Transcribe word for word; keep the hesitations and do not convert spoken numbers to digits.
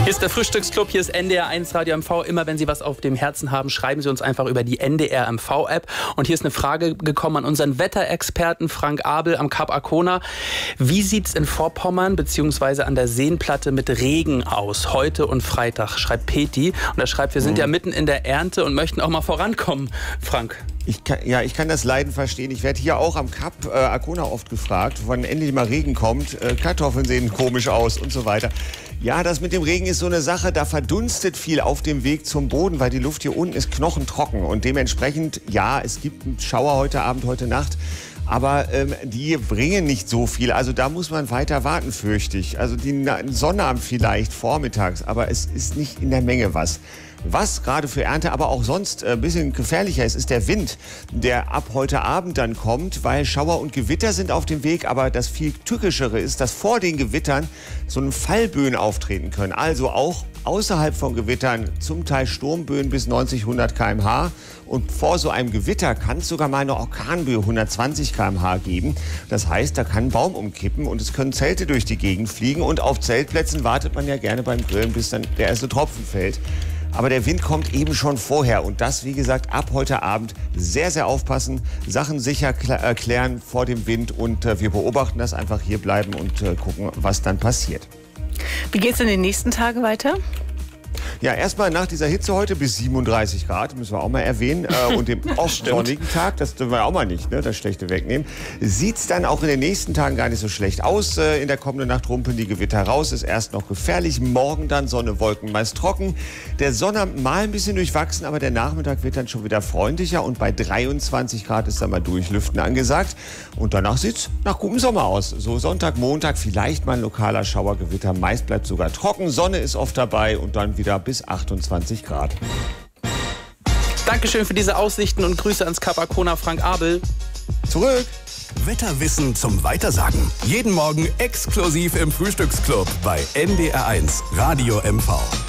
Hier ist der Frühstücksclub, hier ist N D R eins Radio M V. Immer wenn Sie was auf dem Herzen haben, schreiben Sie uns einfach über die N D R M V-App. Und hier ist eine Frage gekommen an unseren Wetterexperten Frank Abel am Kap Arkona. Wie sieht es in Vorpommern bzw. an der Seenplatte mit Regen aus? Heute und Freitag, schreibt Peti. Und er schreibt, wir sind mhm. ja mitten in der Ernte und möchten auch mal vorankommen, Frank. Ich kann, ja, ich kann das Leiden verstehen. Ich werde hier auch am Kap äh, Arkona oft gefragt, wann endlich mal Regen kommt. Äh, Kartoffeln sehen komisch aus und so weiter. Ja, das mit dem Regen ist so eine Sache, da verdunstet viel auf dem Weg zum Boden, weil die Luft hier unten ist knochentrocken. Und dementsprechend, ja, es gibt einen Schauer heute Abend, heute Nacht. Aber ähm, die bringen nicht so viel. Also da muss man weiter warten, fürchte ich. Also die Sonnabend vielleicht vormittags, aber es ist nicht in der Menge was. Was gerade für Ernte, aber auch sonst ein bisschen gefährlicher ist, ist der Wind, der ab heute Abend dann kommt, weil Schauer und Gewitter sind auf dem Weg. Aber das viel Tückischere ist, dass vor den Gewittern so ein Fallböen auftreten können. Also auch außerhalb von Gewittern zum Teil Sturmböen bis neunzig, hundert Kilometer pro Stunde. Und vor so einem Gewitter kann es sogar mal eine Orkanböe hundertzwanzig Kilometer pro Stunde geben. Das heißt, da kann ein Baum umkippen und es können Zelte durch die Gegend fliegen. Und auf Zeltplätzen wartet man ja gerne beim Grillen, bis dann der erste Tropfen fällt. Aber der Wind kommt eben schon vorher und das, wie gesagt, ab heute Abend sehr, sehr aufpassen, Sachen sicher klären vor dem Wind und äh, wir beobachten das, einfach hier bleiben und äh, gucken, was dann passiert. Wie geht es in den nächsten Tagen weiter? Ja, erstmal nach dieser Hitze heute bis siebenunddreißig Grad, müssen wir auch mal erwähnen. Äh, und dem oft sonnigen Tag, das dürfen wir auch mal nicht, ne, das Schlechte wegnehmen, sieht es dann auch in den nächsten Tagen gar nicht so schlecht aus. Äh, in der kommenden Nacht rumpeln die Gewitter raus, ist erst noch gefährlich. Morgen dann Sonne, Wolken, meist trocken. Der Sonnabend mal ein bisschen durchwachsen, aber der Nachmittag wird dann schon wieder freundlicher. Und bei dreiundzwanzig Grad ist dann mal Durchlüften angesagt. Und danach sieht es nach gutem Sommer aus. So Sonntag, Montag vielleicht mal ein lokaler Schauergewitter. Meist bleibt sogar trocken, Sonne ist oft dabei und dann wieder bis achtundzwanzig Grad. Dankeschön für diese Aussichten und Grüße ans Kap Arkona, Frank Abel. Zurück. Wetterwissen zum Weitersagen. Jeden Morgen exklusiv im Frühstücksclub bei N D R eins Radio M V.